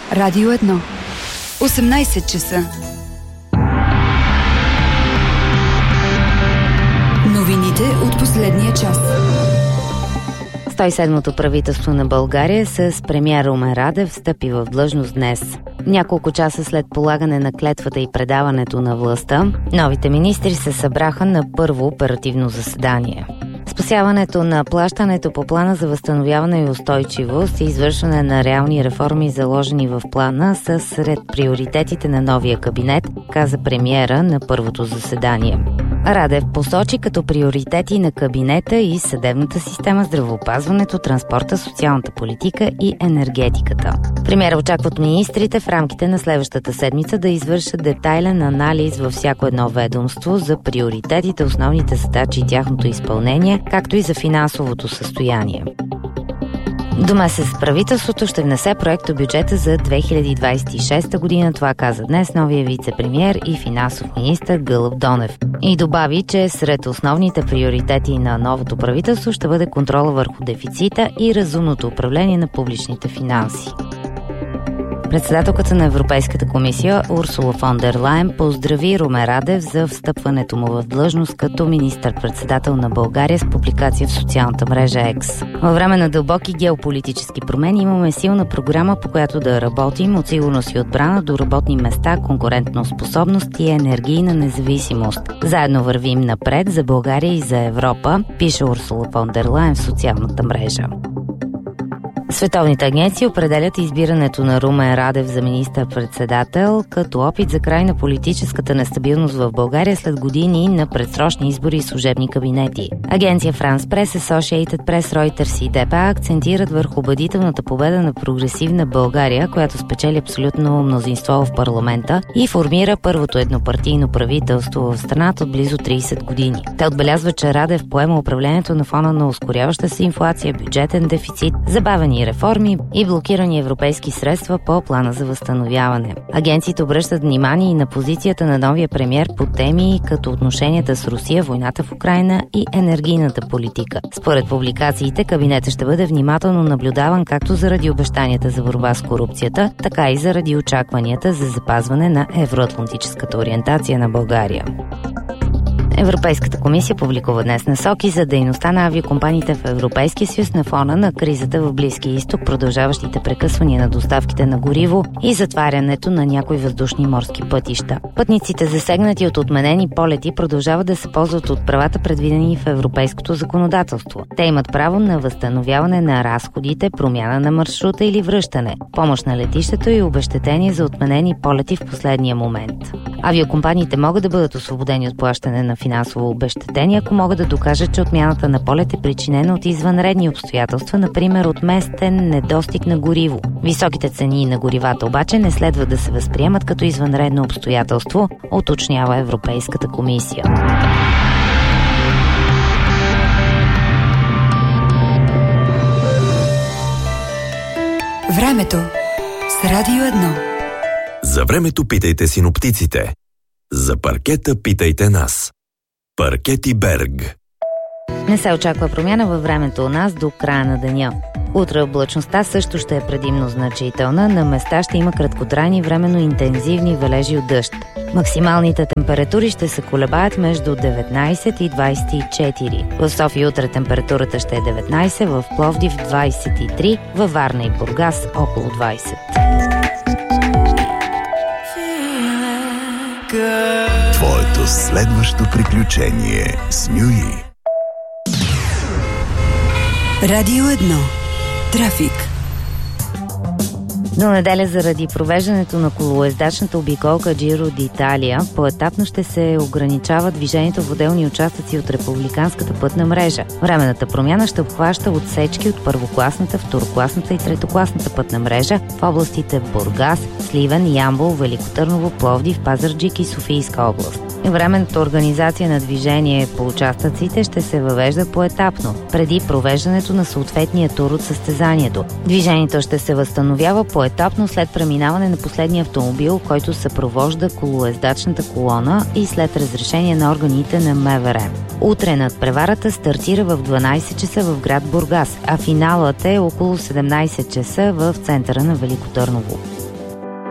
Радио 1. 18 часа. Новините от последния час. 107-то правителство на България с премиер Румен Радев встъпи в длъжност днес. Няколко часа след полагане на клетвата и предаването на властта, новите министри се събраха на първо оперативно заседание. Спасяването на плащането по плана за възстановяване и устойчивост и извършване на реални реформи, заложени в плана, са сред приоритетите на новия кабинет, каза премиера на първото заседание. Радев посочи като приоритети на кабинета и съдебната система, здравеопазването, транспорта, социалната политика и енергетиката. Премиера очаква от министрите в рамките на следващата седмица да извършат детайлен анализ във всяко едно ведомство за приоритетите, основните задачи и тяхното изпълнение, както и за финансовото състояние. До месец правителството ще внесе проекто бюджета за 2026 година, това каза днес новия вице-премиер и финансов министър Гълъб Донев. И добави, че сред основните приоритети на новото правителство ще бъде контрола върху дефицита и разумното управление на публичните финанси. Председателката на Европейската комисия Урсула фон дер Лайен поздрави Румен Радев за встъпването му в длъжност като министър-председател на България с публикация в социалната мрежа X. Във време на дълбоки геополитически промени имаме силна програма, по която да работим от сигурност и отбрана до работни места, конкурентна способност и енергийна независимост. Заедно вървим напред за България и за Европа, пише Урсула фон дер Лайен в социалната мрежа. Световните агенции определят избирането на Румен Радев за министър-председател като опит за край на политическата нестабилност в България след години на предсрочни избори и служебни кабинети. Агенция France Press, Associated Press, Reuters и ДПА акцентират върху убедителната победа на прогресивна България, която спечели абсолютно мнозинство в парламента и формира първото еднопартийно правителство в страната от близо 30 години. Те отбелязват, че Радев поема управлението на фона на ускоряваща се инфлация, бюджетен дефицит, забавени реформи и блокирани европейски средства по плана за възстановяване. Агенциите обръщат внимание и на позицията на новия премиер по теми като отношенията с Русия, войната в Украйна и енергийната политика. Според публикациите, кабинетът ще бъде внимателно наблюдаван както заради обещанията за борба с корупцията, така и заради очакванията за запазване на евроатлантическата ориентация на България. Европейската комисия публикува днес насоки за дейността на авиокомпаниите в Европейския съюз на фона на кризата в Близкия изток, продължаващите прекъсвания на доставките на гориво и затварянето на някои въздушни и морски пътища. Пътниците, засегнати от отменени полети, продължават да се ползват от правата, предвидени в европейското законодателство. Те имат право на възстановяване на разходите, промяна на маршрута или връщане, помощ на летището и обезщетение за отменени полети в последния момент. Авиокомпаниите могат да бъдат освободени от плащане на финансово обезщетение, ако могат да докажат, че отмяната на полет е причинена от извънредни обстоятелства, например от местен недостиг на гориво. Високите цени на горивата обаче не следва да се възприемат като извънредно обстоятелство, уточнява Европейската комисия. Времето с Радио 1. За времето питайте синоптиците. За паркета питайте нас. Паркети Берг. Не се очаква промяна във времето у нас до края на деня. Утре облачността също ще е предимно значителна. На места ще има краткотрайни временно интензивни валежи от дъжд. Максималните температури ще се колебаят между 19 и 24. В София утре температурата ще е 19, в Пловдив 23, във Варна и Бургас около 20. Твоето следващо приключение с Нюи. Радио 1. Трафик. До неделя заради провеждането на колоездачната обиколка Джиро d'Italia поетапно ще се ограничава движението в отделни участъци от републиканската пътна мрежа. Временната промяна ще обхваща отсечки от първокласната, второкласната и третокласната пътна мрежа в областите Бургас, Сливен, Ямбол, Велико Търново, Пловдив, Пазарджик и Софийска област. Временната организация на движение по участъците ще се въвежда поетапно, преди провеждането на съответния тур от състезанието. Движението ще се възстановява поетапно след преминаване на последния автомобил, който съпровожда колоездачната колона и след разрешение на органите на МВР. Утре надпреварата стартира в 12 часа в град Бургас, а финалът е около 17 часа в центъра на Велико Търново.